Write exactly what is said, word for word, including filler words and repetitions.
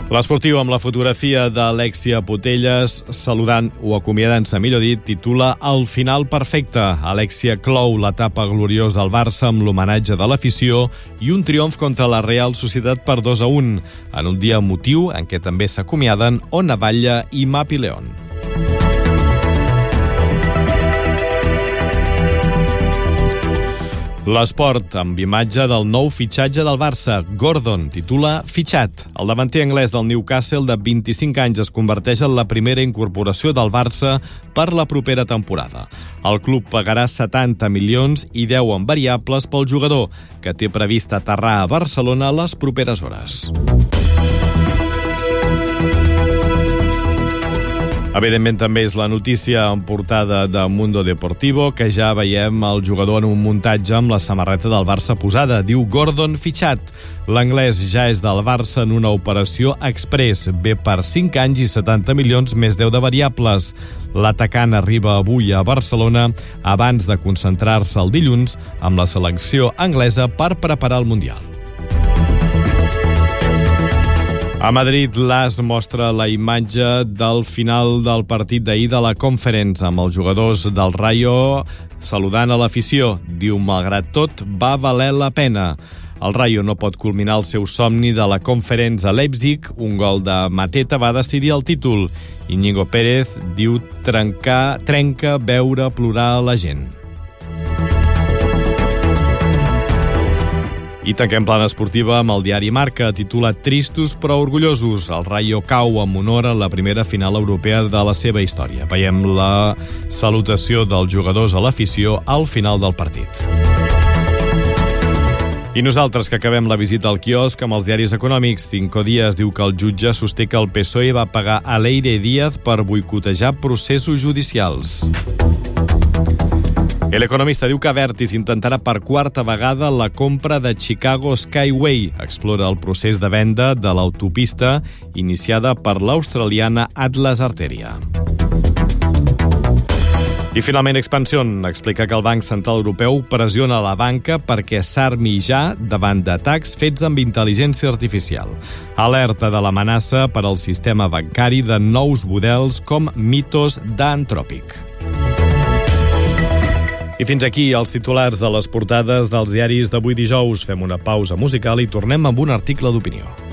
L'esportiu, amb la fotografia d'Alexia Putellas saludant o acomiadant-se, millor dit, titula El final perfecte. Alexia clou l'etapa gloriosa del Barça amb l'homenatge de l'afició i un triomf contra la Real Societat per dos a un, en un dia emotiu en què també s'acomiaden Ona Batlle i Mapi León. L'esport, amb imatge del nou fitxatge del Barça. Gordon titula Fitxat. El davanter anglès del Newcastle de vint-i-cinc anys es converteix en la primera incorporació del Barça per la propera temporada. El club pagarà setanta milions i deu en variables pel jugador, que té previst aterrar a Barcelona les properes hores. Evidentment, també és la notícia en portada de Mundo Deportivo, que ja veiem el jugador en un muntatge amb la samarreta del Barça posada. Diu Gordon fitxat. L'anglès ja és del Barça en una operació express. Ve per cinc anys i setanta milions més deu de variables. L'atacant arriba avui a Barcelona abans de concentrar-se el dilluns amb la selecció anglesa per preparar el Mundial. A Madrid, l'As mostra la imatge del final del partit d'ahir de la Conference, amb els jugadors del Rayo saludant a l'afició. Diu, malgrat tot, va valer la pena. El Rayo no pot culminar el seu somni de la Conference a Leipzig. Un gol de Mateta va decidir el títol. Íñigo Pérez diu, trencar, trenca veure plorar la gent. I tanquem plana esportiva amb el diari Marca, titula Tristos però orgullosos. El Rayo cau amb honor a la primera final europea de la seva història. Veiem la salutació dels jugadors a l'afició al final del partit. I nosaltres, que acabem la visita al quiosc amb els diaris econòmics. Cinco Días diu que el jutge sosté que el P S O E va pagar a Leire Díaz per boicotejar processos judicials. El Economista diu que Abertis intentarà per quarta vegada la compra de Chicago Skyway. Explora el procés de venda de l'autopista iniciada per l'australiana Atlas Arteria. I finalment Expansión explica que el Banc Central Europeu pressiona la banca perquè s'armi ja davant d'atacs fets amb intel·ligència artificial. Alerta de l'amenaça per al sistema bancari de nous models com mitos d'Anthropic. I fins aquí els titulars de les portades dels diaris d'avui dijous. Fem una pausa musical i tornem amb un article d'opinió.